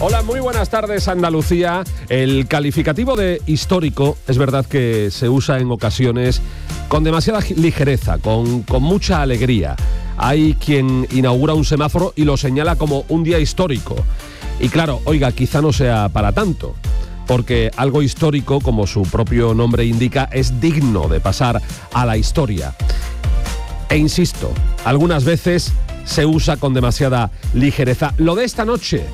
Hola, muy buenas tardes, Andalucía. El calificativo de histórico es verdad que se usa en ocasiones con demasiada ligereza, con mucha alegría. Hay quien inaugura un semáforo y lo señala como un día histórico. Y claro, oiga, quizá no sea para tanto, porque algo histórico, como su propio nombre indica, es digno de pasar a la historia. E insisto, algunas veces se usa con demasiada ligereza. Lo de esta noche,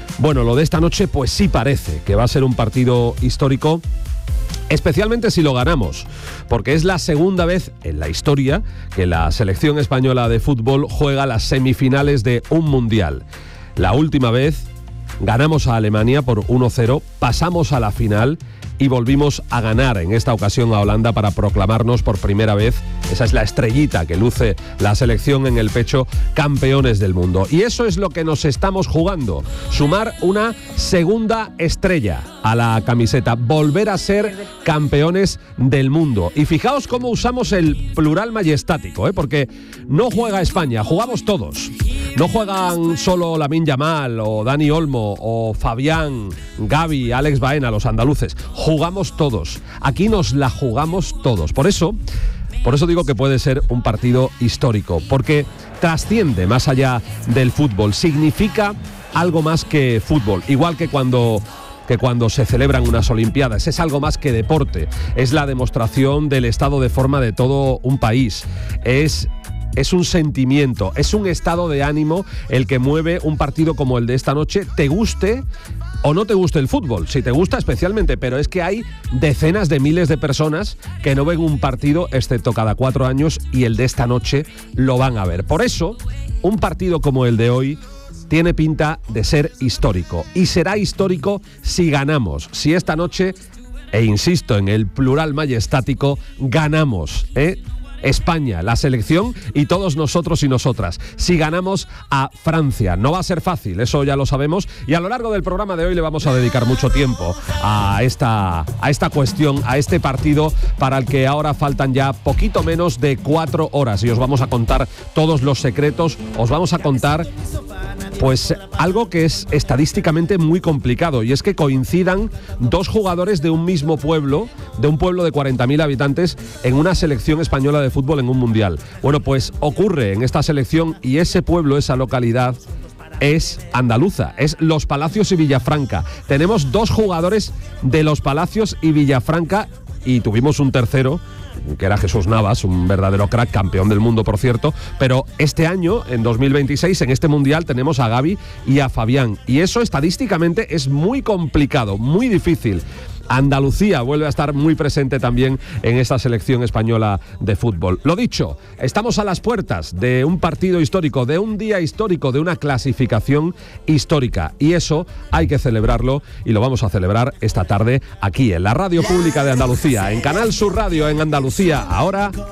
pues sí parece que va a ser un partido histórico, especialmente si lo ganamos, porque es la segunda vez en la historia que la selección española de fútbol juega las semifinales de un mundial. La última vez ganamos a Alemania por 1-0, pasamos a la final y volvimos a ganar en esta ocasión a Holanda para proclamarnos por primera vez, esa es la estrellita que luce la selección en el pecho, campeones del mundo. Y eso es lo que nos estamos jugando, sumar una segunda estrella a la camiseta, volver a ser campeones del mundo. Y fijaos cómo usamos el plural majestático, porque no juega España, jugamos todos. No juegan solo Lamine Yamal o Dani Olmo o Fabián, Gavi, Alex Baena, los andaluces. Jugamos todos. Aquí nos la jugamos todos. Por eso digo que puede ser un partido histórico, porque trasciende más allá del fútbol. Significa algo más que fútbol. Igual que cuando se celebran unas Olimpiadas. Es algo más que deporte. Es la demostración del estado de forma de todo un país. Es un sentimiento, es un estado de ánimo el que mueve un partido como el de esta noche, te guste o no te guste el fútbol, si te gusta especialmente, pero es que hay decenas de miles de personas que no ven un partido excepto cada 4 años y el de esta noche lo van a ver. Por eso, un partido como el de hoy tiene pinta de ser histórico y será histórico si ganamos, si esta noche, e insisto en el plural majestático, ganamos, España, la selección y todos nosotros y nosotras. Si ganamos a Francia, no va a ser fácil, eso ya lo sabemos, y a lo largo del programa de hoy le vamos a dedicar mucho tiempo a esta cuestión, a este partido para el que ahora faltan ya poquito menos de 4 horas y os vamos a contar todos los secretos, os vamos a contar pues algo que es estadísticamente muy complicado, y es que coincidan dos jugadores de un mismo pueblo, de un pueblo de 40.000 habitantes, en una selección española de fútbol en un mundial. Bueno, pues ocurre en esta selección y ese pueblo, esa localidad, es andaluza, es Los Palacios y Villafranca. Tenemos 2 jugadores de Los Palacios y Villafranca y tuvimos un tercero, que era Jesús Navas, un verdadero crack, campeón del mundo, por cierto, pero este año, en 2026, en este Mundial, tenemos a Gavi y a Fabián, y eso estadísticamente es muy complicado, muy difícil. Andalucía vuelve a estar muy presente también en esta selección española de fútbol. Lo dicho, estamos a las puertas de un partido histórico, de un día histórico, de una clasificación histórica, y eso hay que celebrarlo, y lo vamos a celebrar esta tarde aquí en la Radio Pública de Andalucía, en Canal Sur Radio en Andalucía. Ahora